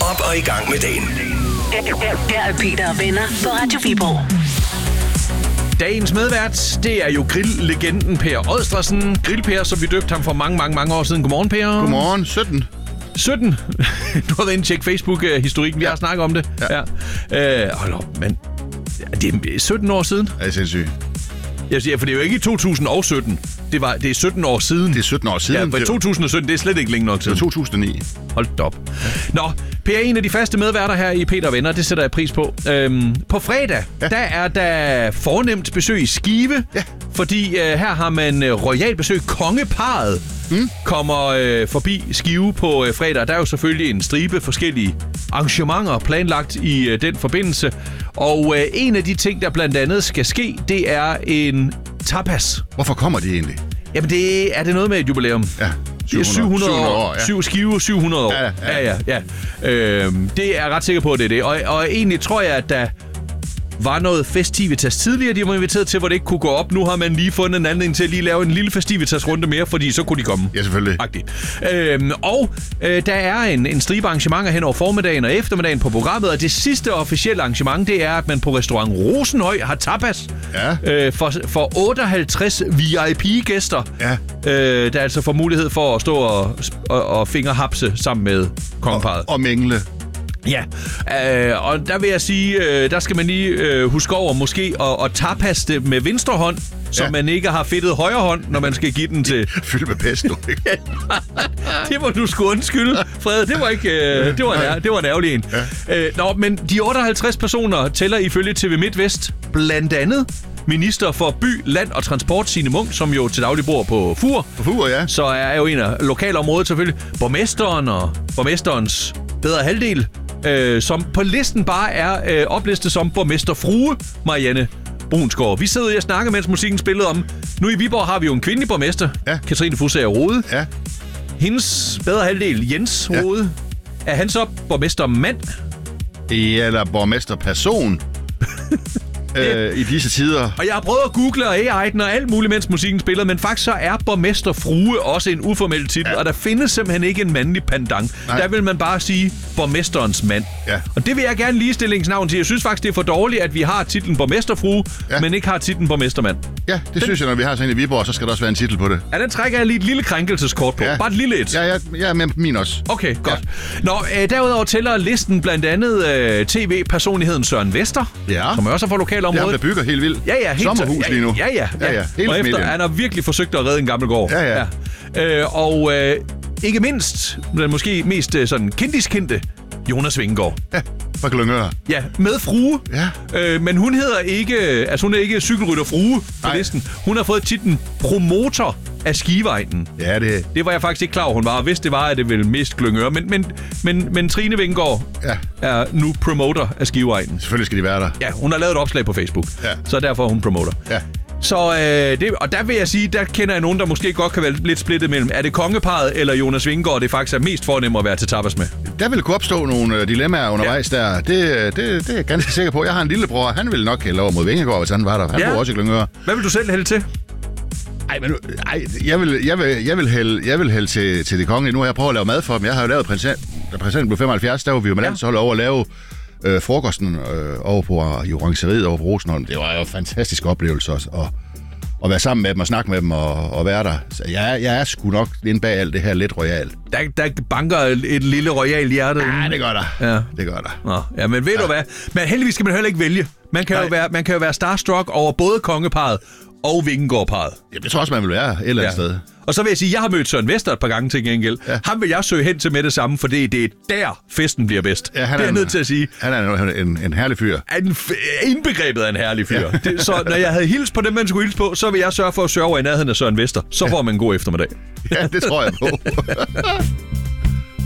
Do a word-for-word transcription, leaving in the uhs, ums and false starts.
op og i gang med dagen. Her er Peter og venner på Radio Viborg. Dagens medvært, det er jo grilllegenden Per Odstresen. Grill-Per, som vi døbte ham for mange, mange, mange år siden. Godmorgen, Per. Godmorgen. sytten. sytten? Du har været inde og tjekke Facebook-historikken. Vi ja. har snakket om det. Ja. ja. Øh, hold op, men det er sytten år siden. Det er sindssygt. Jeg siger, for det er jo ikke i to tusind sytten. Det, var, det er sytten år siden. Det er sytten år siden. Ja, for to tusind sytten, det er slet ikke længe nok siden. Det er to tusind ni. Hold da op. Nå, Per er en af de faste medværter her i Peter og Venner. Det sætter jeg pris på. Øhm, på fredag, ja. der er der fornemt besøg i Skive. Ja. Fordi øh, her har man øh, royal besøg. Kongeparret mm. kommer øh, forbi Skive på øh, fredag. Der er jo selvfølgelig en stribe forskellige arrangementer planlagt i øh, den forbindelse. Og øh, en af de ting, der blandt andet skal ske, det er en tapas. Hvorfor kommer de egentlig? Jamen, det er det noget med et jubilæum. Ja. Det er syv hundrede år. ja. Syv Skive, syv hundrede år. Ja, ja, ja. ja, ja. Øhm, det er jeg ret sikker på, at det er det. Og, og egentlig tror jeg, at der var noget festivitas tidligere, de var inviteret til, hvor det ikke kunne gå op. Nu har man lige fundet en anledning til at lige lave en lille festivitas-runde mere, fordi så kunne de komme. Ja, selvfølgelig. Øhm, og øh, der er en, en stribe arrangementer hen over formiddagen og eftermiddagen på programmet, og det sidste officielle arrangement, det er, at man på restaurant Rosenhøj har tapas ja. øh, for, for otteoghalvtreds V I P-gæster, ja. øh, der altså får mulighed for at stå og, og, og fingerhapse sammen med kongeparret. Og, og mingle. Ja, øh, og der vil jeg sige, øh, der skal man lige øh, huske over måske at, at tapas det med venstre hånd, så ja. man ikke har fedtet højre hånd, når man skal give den til... Fyld med pesto, ikke? Det må du sgu undskylde, Frede. Det var ikke... Øh, det, var en, det var en ærgerlig en. Ja. Øh, nå, men de otteoghalvtreds personer tæller ifølge T V MidtVest blandt andet minister for by, land og transport, Signe Munk, som jo til daglig bor på Fur. På Fur, ja. Så er jo en af lokalområdet selvfølgelig. Borgmesteren og borgmesterens bedre halvdel, øh, som på listen bare er øh, oplistet som borgmesterfrue Marianne Brunsgaard. Vi sidder og snakker, mens musikken spillede om. Nu i Viborg har vi jo en kvindelig borgmester, ja. Katrine Fusager Rode. Ja. Hendes bedre halvdel, Jens Rode. Ja. Er han så borgmestermand? Eller borgmesterperson. Øh, i disse tider. Og jeg har prøvet at google og A I den og alt muligt, mens musikken spiller, men faktisk så er borgmesterfrue også en uformel titel, ja. Og der findes simpelthen ikke en mandlig pendant. Nej. Der vil man bare sige borgmesterens mand. Ja. Og det vil jeg gerne ligestillingsnavn til. Jeg synes faktisk, det er for dårligt, at vi har titlen borgmesterfrue, ja. Men ikke har titlen borgmestermand. Ja, det den... synes jeg, når vi har sådan en i Viborg, så skal der også være en titel på det. Ja, den trækker jeg lige et lille krænkelseskort på. Ja. Bare et lille et. Ja, ja, ja, men min også. Okay, godt. Ja. Nå, øh, derudover tæller listen blandt andet øh, T V-personligheden Søren Vester, ja. Som også er fra lokalområdet. Det er ham, der bygger helt vildt. Ja, ja, helt sommerhus lige nu. Ja, ja, ja. ja, ja. Hele og efter, han har virkelig forsøgt at redde en gammel gård. Ja, ja. ja. Øh, og øh, ikke mindst, den måske mest sådan kendiskendte, Jonas Vingegaard. Ja, fra Glyngøre. Ja, med frue. Ja. Øh, men hun hedder ikke, altså hun er ikke cykelrytterfrue på listen. Hun har fået titlen promotor af Skiveegnen. Ja, det... Det var jeg faktisk ikke klar over, hun var. Hvis det var, at det ville mest Glyngøre. Men, men, men, men Trine Vingegaard ja. Er nu promoter af Skiveegnen. Selvfølgelig skal de være der. Ja, hun har lavet et opslag på Facebook. Ja. Så derfor er hun promoter. Ja. Så øh, det, og der vil jeg sige, der kender jeg nogen, der måske godt kan være lidt splittet mellem. Er det kongeparret eller Jonas Vingegaard, det faktisk er mest fornemt at være til tapas med? Der vil kunne opstå nogle dilemmaer undervejs ja. Der. Det, det, det er jeg ganske sikker på. Jeg har en lillebror, han ville nok hælde over mod Vingegaard, hvis han var der. Han ja. Bor også i Glyngøre. Hvad vil du selv hælde til? Ej, men ej, jeg vil, jeg vil, jeg vil hælde, jeg vil hælde til, til det kongelige. Nu har jeg prøvet at lave mad for dem. Jeg har jo lavet præsident, da præsidenten blev femoghalvfjerds, der var vi jo med ja. Landshold over at lave øh, frokosten øh, over på i orangeriet over på Rosenholm. Det var jo en fantastisk oplevelse også. Og at være sammen med dem og snakke med dem og, og være der. Så jeg, jeg er sgu nok inde bag alt det her lidt royalt. Der, der banker et lille royalt hjerte. Ja, det gør der. Ja. Det gør der. Nå, ja, men ved ja. Du hvad? Men heldigvis skal man heller ikke vælge. Man kan, jo være, man kan jo være starstruck over både kongeparret og Vingegaard-parret. Ja, det tror også, man vil være et eller andet ja. Sted. Og så vil jeg sige, at jeg har mødt Søren Vester et par gange til gengæld. Ja. Ham vil jeg søge hen til med det samme, for det er der, festen bliver bedst. Ja, det er jeg nødt til at sige. Han er en, en, en herlig fyr. En f- indbegrebet af en herlig fyr. Ja. Det, så når jeg havde hils på dem, man skulle hils på, så vil jeg sørge for at sørge over i nærheden af Søren Vester. Så får man en god eftermiddag. Ja, det tror jeg på.